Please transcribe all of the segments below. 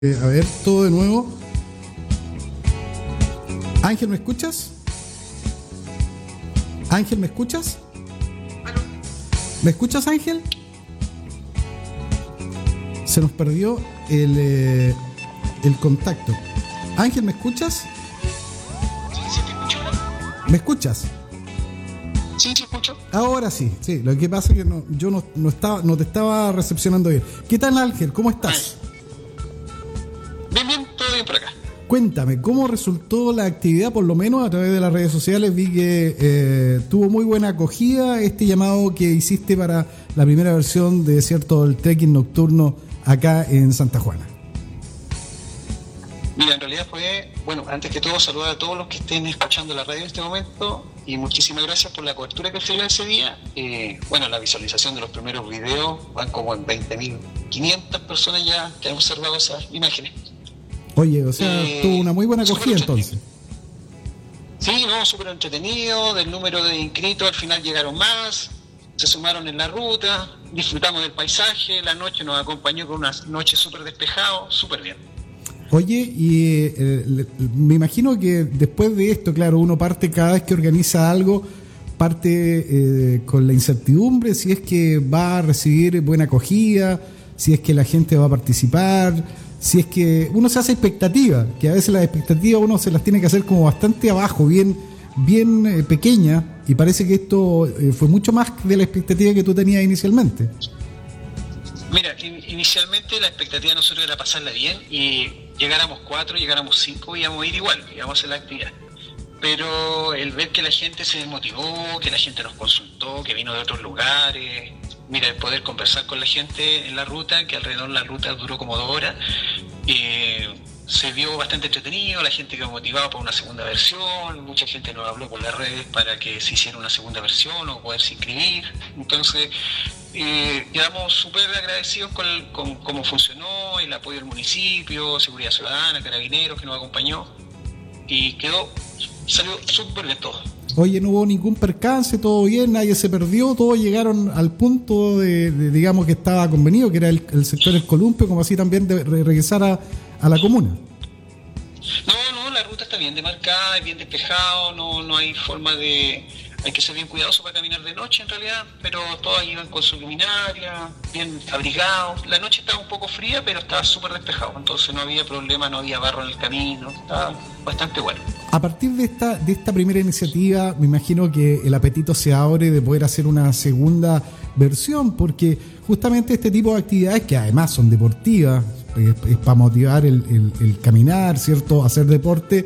A ver, todo de nuevo. Ángel, ¿me escuchas? Ángel, ¿me escuchas? ¿Me escuchas, Ángel? Se nos perdió el contacto. Ángel, ¿me escuchas? ¿Sí te escucho? ¿Me escuchas? Sí, te escucho. Ahora sí, sí. Lo que pasa es que yo no te estaba recepcionando bien. ¿Qué tal, Ángel? ¿Cómo estás? Bien, todo bien por acá. Cuéntame, ¿cómo resultó la actividad? Por lo menos a través de las redes sociales vi que tuvo muy buena acogida este llamado que hiciste para la primera versión de el trekking nocturno acá en Santa Juana. Mira, en realidad fue, antes que todo saludar a todos los que estén escuchando la radio en este momento y muchísimas gracias por la cobertura que se dio ese día. La visualización de los primeros videos van como en 20.500 personas ya que han observado esas imágenes. Oye, o sea, tuvo una muy buena acogida entonces. Sí, súper entretenido. Del número de inscritos al final llegaron más, se sumaron en la ruta, disfrutamos del paisaje, la noche nos acompañó con una noche súper despejado, súper bien. Oye, y me imagino que después de esto, claro, uno parte cada vez que organiza algo, parte con la incertidumbre si es que va a recibir buena acogida, si es que la gente va a participar, si es que uno se hace expectativa, que a veces las expectativas uno se las tiene que hacer como bastante abajo, bien pequeña, y parece que esto fue mucho más de la expectativa que tú tenías inicialmente. Mira, inicialmente la expectativa de nosotros era pasarla bien y llegáramos 4, llegáramos 5, íbamos a ir igual, íbamos a hacer la actividad. Pero el ver que la gente se desmotivó, que la gente nos consultó, que vino de otros lugares, mira, el poder conversar con la gente en la ruta, que alrededor la ruta duró como 2 horas, se vio bastante entretenido, la gente quedó motivada por una segunda versión, mucha gente nos habló por las redes para que se hiciera una segunda versión o poderse inscribir. Entonces quedamos súper agradecidos con cómo funcionó, el apoyo del municipio, Seguridad Ciudadana, Carabineros que nos acompañó, y salió súper bien todo. Oye, no hubo ningún percance, todo bien, nadie se perdió, todos llegaron al punto de digamos que estaba convenido, que era el sector del columpio, como así también de regresar a la comuna. No, la ruta está bien demarcada, es bien despejado, no hay forma de... Hay que ser bien cuidadoso para caminar de noche en realidad, pero todos iban con su luminaria, bien abrigados. La noche estaba un poco fría, pero estaba súper despejado, entonces no había problema, no había barro en el camino, estaba bastante bueno. A partir de esta primera iniciativa, me imagino que el apetito se abre de poder hacer una segunda versión, porque justamente este tipo de actividades, que además son deportivas, es para motivar el caminar, ¿cierto? Hacer deporte,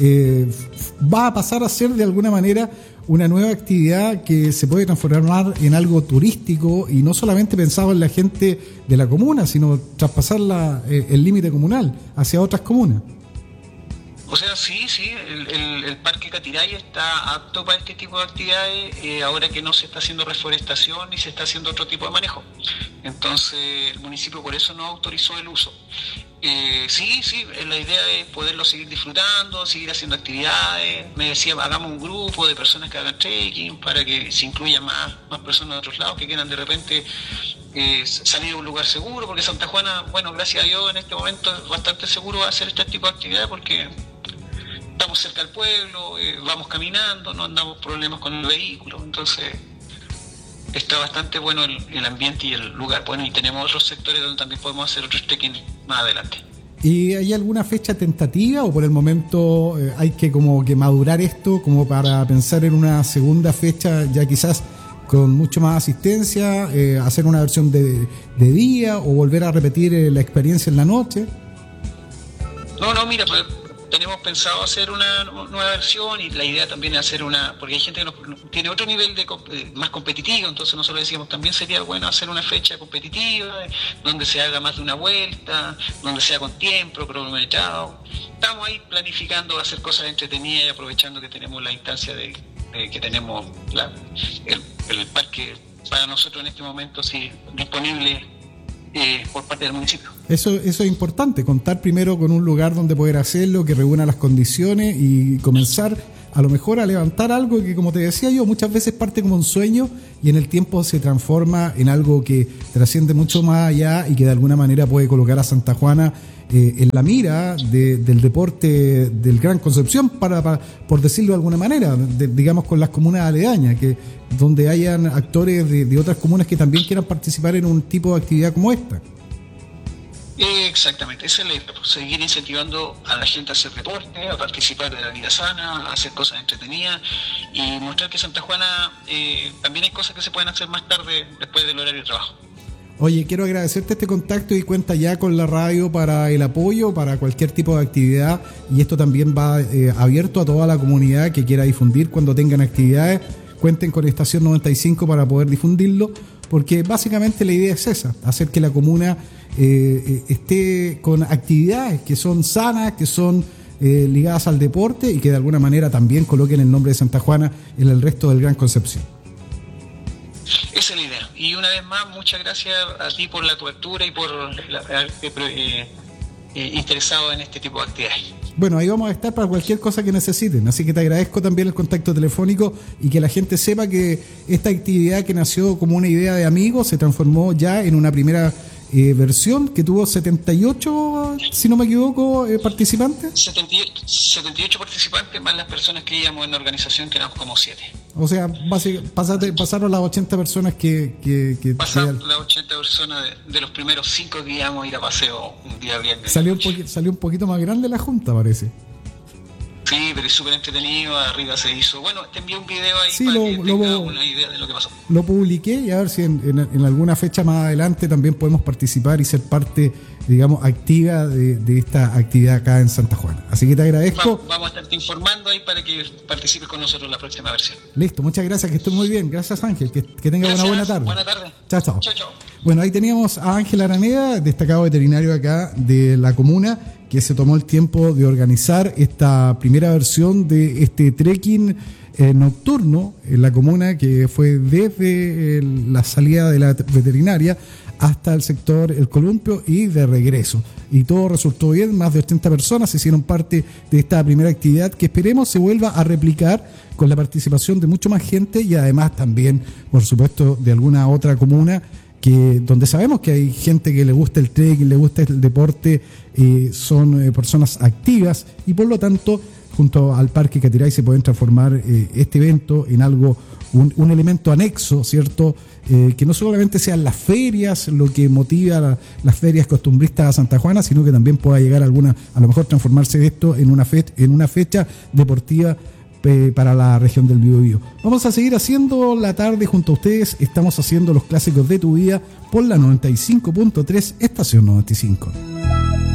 va a pasar a ser de alguna manera una nueva actividad que se puede transformar en algo turístico y no solamente pensado en la gente de la comuna, sino traspasar el límite comunal hacia otras comunas. O sea, sí, el Parque Catiraya está apto para este tipo de actividades, ahora que no se está haciendo reforestación y se está haciendo otro tipo de manejo. Entonces, el municipio por eso no autorizó el uso. Sí, la idea es poderlo seguir disfrutando, seguir haciendo actividades. Me decía, hagamos un grupo de personas que hagan trekking para que se incluyan más personas de otros lados que quieran de repente salir a un lugar seguro, porque Santa Juana, gracias a Dios en este momento es bastante seguro hacer este tipo de actividades porque estamos cerca del pueblo, vamos caminando, no andamos problemas con el vehículo, entonces está bastante bueno el ambiente y el lugar. Bueno, y tenemos otros sectores donde también podemos hacer otros trekking más adelante. ¿Y hay alguna fecha tentativa o por el momento hay que como que madurar esto como para pensar en una segunda fecha ya quizás con mucho más asistencia, hacer una versión de día o volver a repetir la experiencia en la noche? No, mira, pues tenemos pensado hacer una nueva versión y la idea también es hacer porque hay gente que tiene otro nivel más competitivo, entonces nosotros decíamos también sería bueno hacer una fecha competitiva donde se haga más de una vuelta, donde sea con tiempo, cronometrado. Estamos ahí planificando hacer cosas entretenidas y aprovechando que tenemos la instancia de que tenemos el parque para nosotros en este momento sí disponible por parte del municipio. Eso es importante, contar primero con un lugar donde poder hacerlo, que reúna las condiciones y comenzar a lo mejor a levantar algo que, como te decía yo, muchas veces parte como un sueño y en el tiempo se transforma en algo que trasciende mucho más allá y que de alguna manera puede colocar a Santa Juana en la mira del deporte del Gran Concepción, por decirlo de alguna manera, digamos con las comunas aledañas, donde hayan actores de otras comunas que también quieran participar en un tipo de actividad como esta. Exactamente, esa es la idea, seguir incentivando a la gente a hacer deporte, a participar de la vida sana, a hacer cosas entretenidas y mostrar que Santa Juana también hay cosas que se pueden hacer más tarde después del horario de trabajo. Oye, quiero agradecerte este contacto y cuenta ya con la radio para el apoyo, para cualquier tipo de actividad, y esto también va abierto a toda la comunidad que quiera difundir cuando tengan actividades. Cuenten con Estación 95 para poder difundirlo, porque básicamente la idea es esa, hacer que la comuna esté con actividades que son sanas, que son ligadas al deporte y que de alguna manera también coloquen el nombre de Santa Juana en el resto del Gran Concepción. Esa es la idea. Y una vez más, muchas gracias a ti por la cobertura y por interesado en este tipo de actividades. Bueno, ahí vamos a estar para cualquier cosa que necesiten, así que te agradezco también el contacto telefónico y que la gente sepa que esta actividad que nació como una idea de amigos se transformó ya en una primera versión que tuvo 78, si no me equivoco, participantes. 78 participantes más las personas que íbamos en la organización, que éramos como 7. O sea, pasaron las 80 personas que pasaron las 80 personas de los primeros 5 que íbamos a ir a paseo un día viernes. Salió un poquito más grande la junta, parece. Sí, pero es súper entretenido. Arriba se hizo. Bueno, te envié un video ahí sí, para que tengas una idea de lo que pasó. Lo publiqué y a ver si en alguna fecha más adelante también podemos participar y ser parte, digamos, activa de esta actividad acá en Santa Juana. Así que te agradezco. Vamos a estarte informando ahí para que participes con nosotros en la próxima versión. Listo, muchas gracias, que estés muy bien. Gracias, Ángel, que tenga una buena tarde. Buena tarde. Chao. Bueno, ahí teníamos a Ángel Araneda, destacado veterinario acá de la comuna, que se tomó el tiempo de organizar esta primera versión de este trekking nocturno en la comuna, que fue desde la salida de la veterinaria hasta el sector El Columpio y de regreso. Y todo resultó bien, más de 80 personas hicieron parte de esta primera actividad que esperemos se vuelva a replicar con la participación de mucho más gente y además también, por supuesto, de alguna otra comuna donde sabemos que hay gente que le gusta el trekking, le gusta el deporte, son personas activas y por lo tanto junto al Parque Catiray se pueden transformar este evento en algo, un elemento anexo, ¿cierto? Que no solamente sean las ferias lo que motiva las ferias costumbristas a Santa Juana, sino que también pueda llegar a lo mejor transformarse esto en una fecha deportiva para la región del Biobío. Vamos a seguir haciendo la tarde junto a ustedes. Estamos haciendo los clásicos de tu vida por la 95.3 Estación 95.